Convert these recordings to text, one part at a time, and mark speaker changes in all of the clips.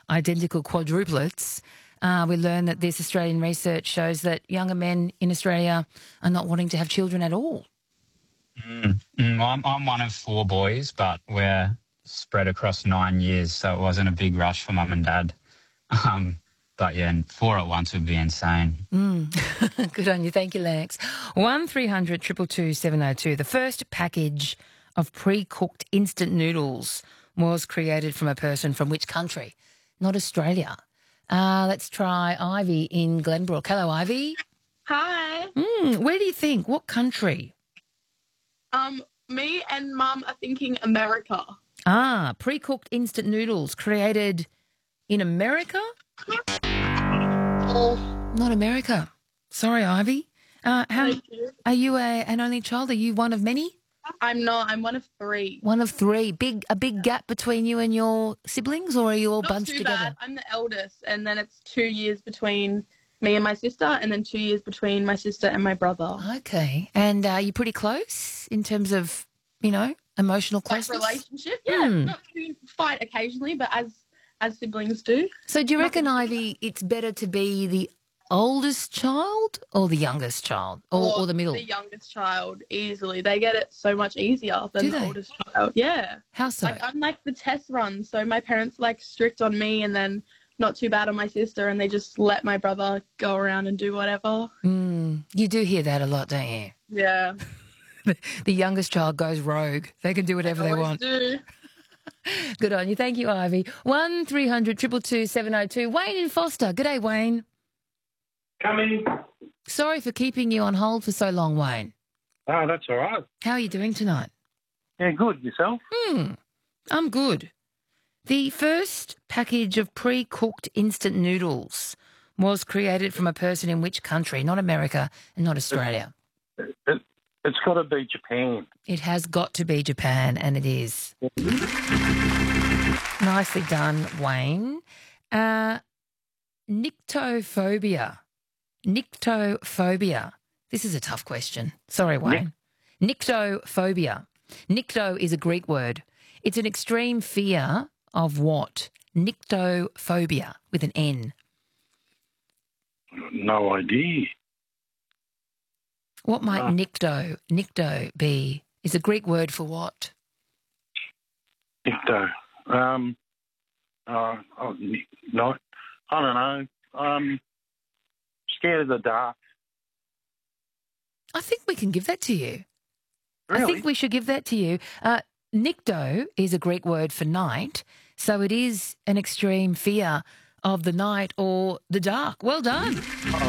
Speaker 1: identical quadruplets, we learn that this Australian research shows that younger men in Australia are not wanting to have children at all.
Speaker 2: Well, I'm one of four boys, but we're spread across 9 years, so it wasn't a big rush for mum and dad. But yeah, and four at once would be insane.
Speaker 1: Good on you. Thank you, Lex. 1300 222 702. The first package of pre-cooked instant noodles was created from a person from which country? Not Australia. Let's try Ivy in Glenbrook. Hello, Ivy.
Speaker 3: Hi.
Speaker 1: Where do you think? What country?
Speaker 3: Me and Mum are thinking America.
Speaker 1: Pre-cooked instant noodles created in America? Not America. Sorry, Ivy.
Speaker 3: Thank you.
Speaker 1: Are you an only child? Are you one of many?
Speaker 3: I'm not. I'm one of three.
Speaker 1: One of three. A big gap between you and your siblings, or are you all
Speaker 3: Not
Speaker 1: bunched
Speaker 3: too
Speaker 1: together?
Speaker 3: bad. I'm the eldest, and then it's 2 years between me and my sister, and then 2 years between my sister and my brother.
Speaker 1: Okay. And are you pretty close in terms of, emotional
Speaker 3: Like
Speaker 1: closeness?
Speaker 3: relationship, yeah. Not we fight occasionally, but as siblings do.
Speaker 1: So do you reckon, Ivy, it's better to be the oldest child or the youngest child or the middle?
Speaker 3: The youngest child, easily. They get it so much easier than
Speaker 1: Do
Speaker 3: the
Speaker 1: they?
Speaker 3: oldest child. Yeah.
Speaker 1: How so?
Speaker 3: Like, I'm like the test run, so my parents like strict on me and then not too bad on my sister, and they just let my brother go around and do whatever.
Speaker 1: You do hear that a lot, don't you?
Speaker 3: Yeah.
Speaker 1: The youngest child goes rogue. They can do whatever they
Speaker 3: Always
Speaker 1: want.
Speaker 3: do.
Speaker 1: Good on you. Thank you, Ivy. 1300 222 702. Wayne in Foster. G'day, Wayne.
Speaker 4: Coming.
Speaker 1: Sorry for keeping you on hold for so long, Wayne.
Speaker 4: Oh, that's all right.
Speaker 1: How are you doing tonight?
Speaker 4: Yeah, good. Yourself?
Speaker 1: I'm good. The first package of pre-cooked instant noodles was created from a person in which country? Not America and not Australia.
Speaker 4: It's got to be Japan.
Speaker 1: It has got to be Japan, and it is. Nicely done, Wayne. Nyctophobia. Nyctophobia. This is a tough question. Sorry, Wayne. Nyctophobia. Nycto is a Greek word. It's an extreme fear of what? Nyctophobia with an N.
Speaker 4: No idea.
Speaker 1: What might nycto be? Is a Greek word for what?
Speaker 4: Nicto. No, I don't know. Scared of the dark.
Speaker 1: I think we can give that to you.
Speaker 4: Really?
Speaker 1: I think we should give that to you. Nycto is a Greek word for night, so it is an extreme fear of the night or the dark. Well done.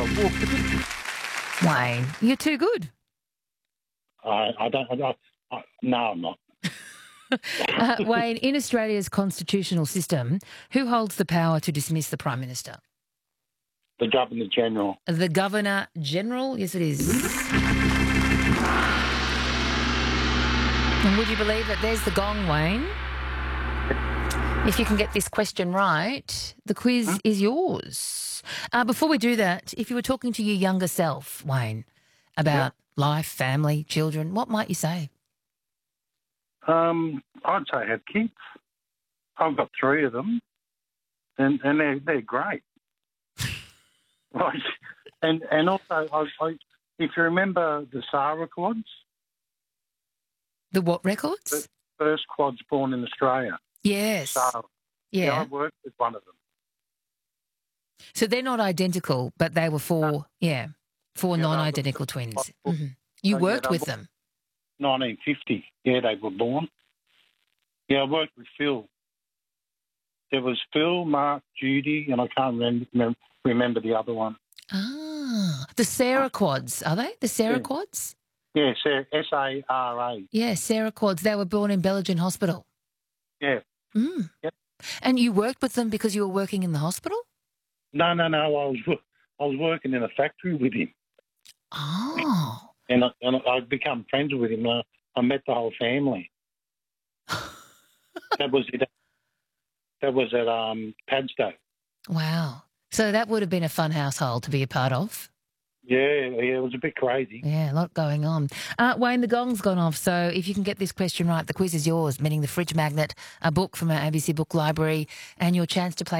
Speaker 1: Wayne, you're too good.
Speaker 4: No, I'm not.
Speaker 1: Wayne, in Australia's constitutional system, who holds the power to dismiss the Prime Minister?
Speaker 4: The Governor General.
Speaker 1: The Governor General? Yes, it is. And would you believe that there's the gong, Wayne? If you can get this question right, the quiz is yours. Before we do that, if you were talking to your younger self, Wayne, about life, family, children, what might you say?
Speaker 4: I'd say have kids. I've got three of them, and they're great. Right, and also, if you remember the SARA quads,
Speaker 1: The what records?
Speaker 4: the first quads born in Australia.
Speaker 1: Yes.
Speaker 4: SARA.
Speaker 1: Yeah.
Speaker 4: I worked with one of them.
Speaker 1: So they're not identical, but they were four non-identical twins. You worked with them?
Speaker 4: 1950. Yeah, they were born. Yeah, I worked with Phil. There was Phil, Mark, Judy, and I can't remember the other one.
Speaker 1: The Sarah quads, are they? The Sarah quads?
Speaker 4: Yeah, SARA.
Speaker 1: Yeah, Sarah quads. They were born in Bellingen Hospital.
Speaker 4: Yeah.
Speaker 1: Yep. And you worked with them because you were working in the hospital?
Speaker 4: No. I was working in a factory with him.
Speaker 1: Oh.
Speaker 4: And I'd become friends with him. I met the whole family. That was it. That was at Padstow.
Speaker 1: Wow. So that would have been a fun household to be a part of.
Speaker 4: Yeah, it was a bit crazy.
Speaker 1: Yeah, a lot going on. Wayne, the gong's gone off, so if you can get this question right, the quiz is yours, meaning the fridge magnet, a book from our ABC Book Library, and your chance to play